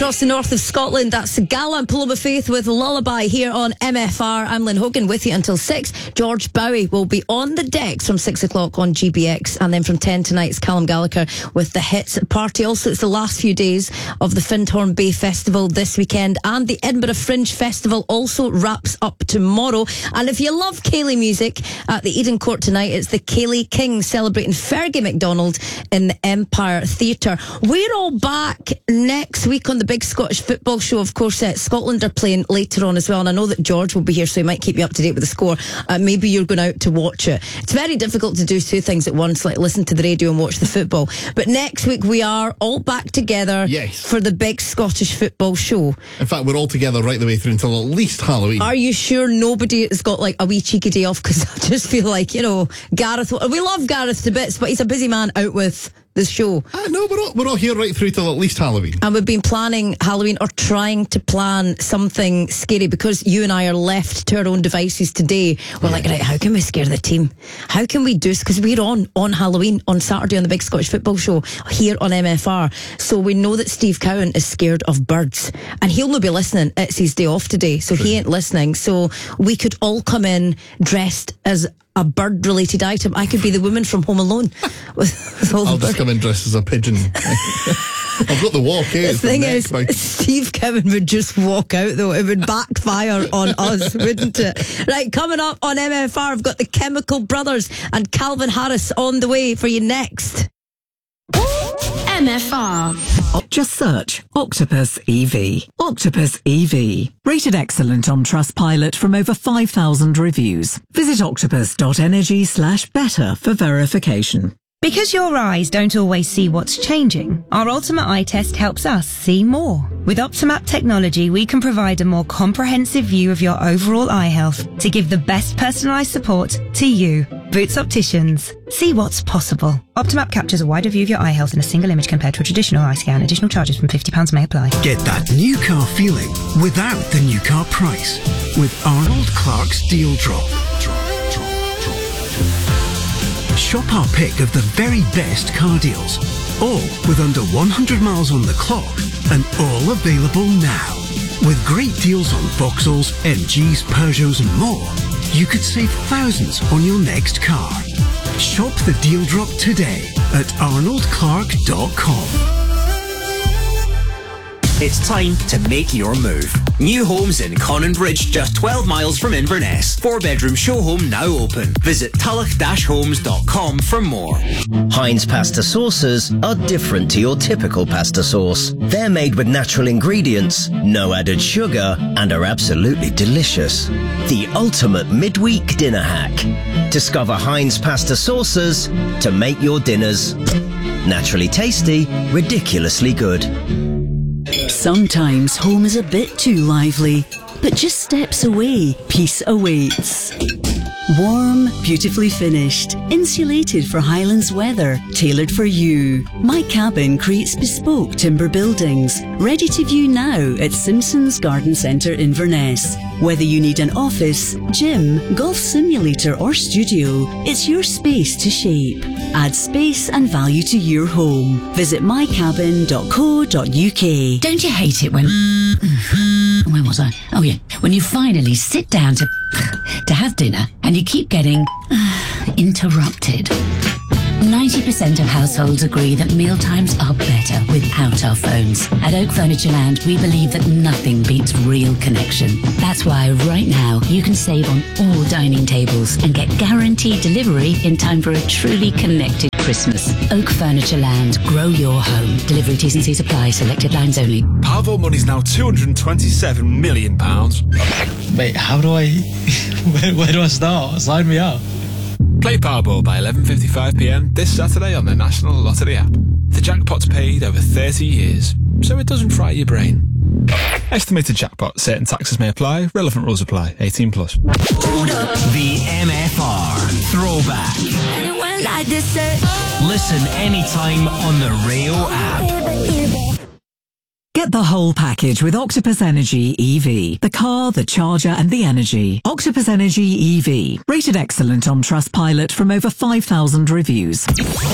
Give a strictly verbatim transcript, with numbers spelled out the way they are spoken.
Across the north of Scotland, that's Gala and Paloma Faith with Lullaby here on M F R. I'm Lynn Hogan with you until six. George Bowie will be on the decks from six o'clock on G B X, and then from ten tonight it's Callum Gallagher with the Hits Party. Also, it's the last few days of the Findhorn Bay Festival this weekend, and the Edinburgh Fringe Festival also wraps up tomorrow. And if you love Ceilidh music, at the Eden Court tonight, it's the Ceilidh Kings celebrating Fergie MacDonald in the Empire Theatre. We're all back next week on the Big Scottish Football Show. Of course, uh, Scotland are playing later on as well, and I know that George will be here, so he might keep you up to date with the score. Uh, maybe you're going out to watch it. It's very difficult to do two things at once, like listen to the radio and watch the football. But next week we are all back together yes. for the Big Scottish Football Show. In fact, we're all together right the way through until at least Halloween. Are you sure nobody has got like a wee cheeky day off? Because I just feel like, you know, Gareth, we love Gareth to bits, but he's a busy man out with the show. Uh, no, we're all, we're all here right through till at least Halloween. And we've been planning Halloween, or trying to plan something scary, because you and I are left to our own devices today. We're yeah. like, right, how can we scare the team? How can we do this? Because we're on on Halloween on Saturday on the Big Scottish Football Show here on M F R. So we know that Steve Cowan is scared of birds, and he'll not be listening. It's his day off today, so True. He ain't listening. So we could all come in dressed as a bird-related item. I could be the woman from Home Alone. with, with all I'll the just come in dressed as a pigeon. I've got the walk, eh? The thing is, by... Steve Cowan would just walk out, though. It would backfire on us, wouldn't it? Right, coming up on M F R, I've got the Chemical Brothers and Calvin Harris on the way for you next. M F R. Just search Octopus E V. Octopus E V. Rated excellent on Trustpilot from over five thousand reviews. Visit octopus.energy slash better for verification. Because your eyes don't always see what's changing, our Ultimate Eye Test helps us see more. With Optimap technology, we can provide a more comprehensive view of your overall eye health to give the best personalised support to you. Boots Opticians. See what's possible. Optimap captures a wider view of your eye health in a single image compared to a traditional eye scan. Additional charges from fifty pounds may apply. Get that new car feeling without the new car price with Arnold Clark's Deal Drop. Shop our pick of the very best car deals, all with under one hundred miles on the clock and all available now. With great deals on Vauxhalls, M Gs, Peugeots and more, you could save thousands on your next car. Shop the Deal Drop today at arnold clark dot com. It's time to make your move. New homes in Conninbridge, just twelve miles from Inverness. Four-bedroom show home now open. Visit tulloch dash homes dot com for more. Heinz pasta sauces are different to your typical pasta sauce. They're made with natural ingredients, no added sugar, and are absolutely delicious. The ultimate midweek dinner hack. Discover Heinz pasta sauces to make your dinners naturally tasty, ridiculously good. Sometimes home is a bit too lively, but just steps away, peace awaits. Warm, beautifully finished, insulated for Highlands weather, tailored for you. My Cabin creates bespoke timber buildings, ready to view now at Simpson's Garden Centre Inverness. Whether you need an office, gym, golf simulator or studio, it's your space to shape. Add space and value to your home. Visit my cabin dot co dot uk. Don't you hate it when... Where was I? Oh yeah, when you finally sit down to to have dinner and you keep getting interrupted. ninety percent of households agree that mealtimes are better without our phones. At Oak Furniture Land, we believe that nothing beats real connection. That's why right now you can save on all dining tables and get guaranteed delivery in time for a truly connected Christmas. Oak Furniture Land. Grow your home. Delivery T's and C's apply. Selected lines only. Powerball money's now two hundred twenty-seven million pounds. Wait, how do I... where, where do I start? Sign me up. Play Powerball by eleven fifty-five p m this Saturday on the National Lottery app. The jackpot's paid over thirty years, so it doesn't fry your brain. Estimated jackpot. Certain taxes may apply. Relevant rules apply. eighteen plus. The M F R Throwback. Listen anytime on the Rayo app. Get the whole package with Octopus Energy E V. The car, the charger and the energy. Octopus Energy E V. Rated excellent on Trustpilot from over five thousand reviews.